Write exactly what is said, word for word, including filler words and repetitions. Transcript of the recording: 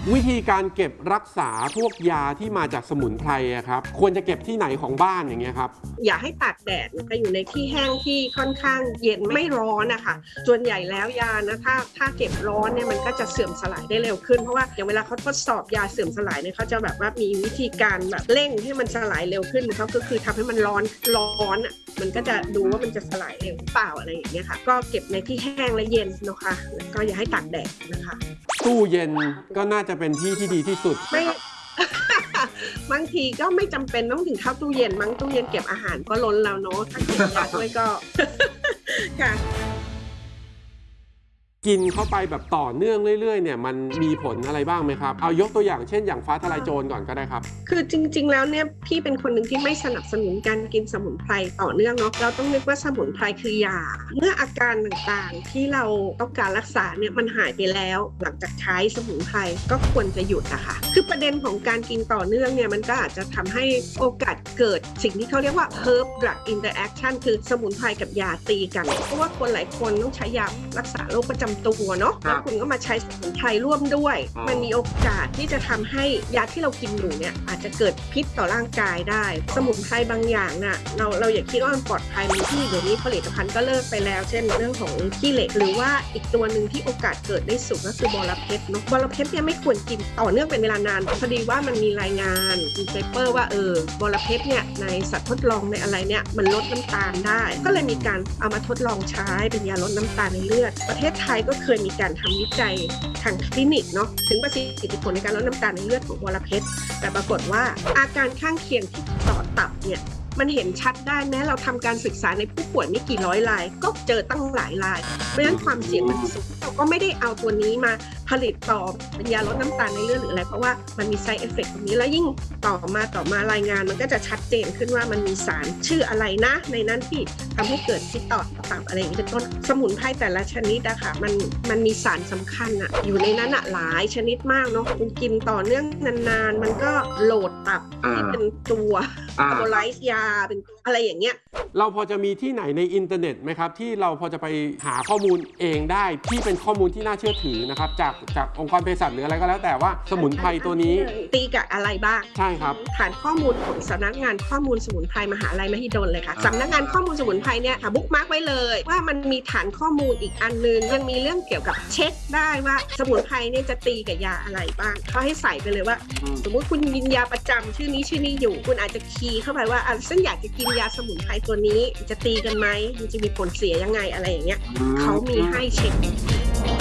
วิธีการเก็บรักษาพวกยาที่มาจากสมุนไพรอะครับควรจะเก็บที่ไหนของบ้านอย่างเงี้ยครับอย่าให้ตากแดดนะคะอยู่ในที่แห้งที่ค่อนข้างเย็นไม่ร้อนนะคะส่วนใหญ่แล้วยานะถ้าถ้าเก็บร้อนเนี่ยมันก็จะเสื่อมสลายได้เร็วขึ้นเพราะว่าอย่างเวลาเขาทดสอบยาเสื่อมสลายเนี่ยเขาจะแบบว่ามีวิธีการแบบเร่งให้มันสลายเร็วขึ้นเขาก็คือทำให้มันร้อนร้อนอ่ะมันก็จะดูว่ามันจะสลายเร็วเปล่าอะไรอย่างเงี้ยค่ะก็เก็บในที่แห้งและเย็นนะคะแล้วก็อย่าให้ตากแดดนะคะตู้เย็นก็น่าจะเป็นที่ที่ดีที่สุดไม่บางทีก็ไม่จำเป็นต้องถึงเข้าตู้เย็นมั้งตู้เย็นเก็บอาหารก็ล้นแล้วเนาะถ้าเก็บยาด้วยก็ค่ะกินเข้าไปแบบต่อเนื่องเรื่อยๆเนี่ยมันมีผลอะไรบ้างไหมครับเอายกตัวอย่างเช่นอย่างฟ้าทลายโจรก่อนก็ได้ครับคือจริงๆแล้วเนี่ยพี่เป็นคนหนึ่งที่ไม่สนับสนุนการกินสมุนไพรต่อเนื่องเนาะเราต้องนึกว่าสมุนไพรคือยาเมื่ออาการต่างๆที่เราต้องการรักษาเนี่ยมันหายไปแล้วหลังจากใช้สมุนไพรก็ควรจะหยุดนะคะคือประเด็นของการกินต่อเนื่องเนี่ยมันก็อาจจะทำให้โอกาสเกิดสิ่งที่เขาเรียกว่า herb drug interaction คือสมุนไพรกับยาตีกันเพราะว่าคนหลายคนต้องใช้ยารักษาโรคประจำตัวเนาะแล้วคุณก็มาใช้สมุนไพรร่วมด้วยมันมีโอกาสที่จะทำให้ยาที่เรากินอยู่เนี่ยอาจจะเกิดพิษต่อร่างกายได้สมุนไพรบางอย่างน่ะเราเราอย่าคิดว่ามันปลอดภัยบางที่เดี๋ยวนี้ผลิตภัณฑ์ก็เลิกไปแล้วเช่นเรื่องของขี้เหล็กหรือว่าอีกตัวหนึ่งที่โอกาสเกิดได้สูงก็คือบอระเพ็ดเนาะบอระเพ็ดเนี่ยไม่ควรกินต่อเนื่องเป็นเวลานานพอดีว่ามันมีรายงานมีเปเปอร์ว่าเออบอระเพ็ดเนี่ยในสัตว์ทดลองในอะไรเนี่ยมันลดน้ำตาลได้ก็เลยมีการเอามาทดลองใช้เป็นยาลดน้ำตาลในเลือดประเทศไทยก็เคยมีการทำวิจัยทางคลินิกเนาะถึงประสิทธิผลในการลดน้ำตาลในเลือดของบอระเพ็ดแต่ปรากฏว่าอาการข้างเคียงที่ต่อตับเนี่ยมันเห็นชัดได้แม้เราทำการศึกษาในผู้ป่วยไม่กี่ร้อยรายก็เจอตั้งหลายรายเพราะฉะนั้นความเสี่ยงมันสูงเราก็ไม่ได้เอาตัวนี้มาผลิตต่อเป็นยาลดน้ำตาลในเลือดหรืออะไรเพราะว่ามันมี side effect ตรงนี้แล้วยิ่งต่อมาต่อมารายงานมันก็จะชัดเจนขึ้นว่ามันมีสารชื่ออะไรนะในนั้นที่ทำให้เกิดพิษต่อตับอะไรอย่างนี้เป็นต้นสมุนไพรแต่ละชนิดอะค่ะมันมันมีสารสำคัญอะอยู่ในนั้นอะหลายชนิดมากเนาะคุณกินต่อเนื่องนานๆมันก็โหลดตับที่เป็นตัวอะโบไลซ์ยาเป็นอะไรอย่างเงี้ยเราพอจะมีที่ไหนในอินเทอร์เน็ตไหมครับที่เราพอจะไปหาข้อมูลเองได้ที่เป็นข้อมูลที่น่าเชื่อถือนะครับจากจากองค์กรเภสัชหรืออะไรก็แล้วแต่ว่าสมุนไพรตัวนี้ตีกับอะไรบ้างใช่ครับฐานข้อมูลของสำนักงานข้อมูลสมุนไพรมหาลัยมหิดลเลยค่ะสำนักงานข้อมูลสมุนไพรเนี่ยค่ะบุ๊กมาร์กไว้เลยว่ามันมีฐานข้อมูลอีกอันนึงยังมีเรื่องเกี่ยวกับเช็คได้ว่าสมุนไพรเนี่ยจะตีกับยาอะไรบ้างเขาให้ใส่ไปเลยว่าสมมติคุณกินยาประจำชื่อนี้ชื่อนี้อยู่คุณอาจจะคีย์เข้าไปว่าอ่ะฉันอยากจะกินยาสมุนไพรตัวนี้จะตีกันไหมมันจะมีผลเสียยังไงอะไรอย่างเงี้ยเขามีให้เช็ค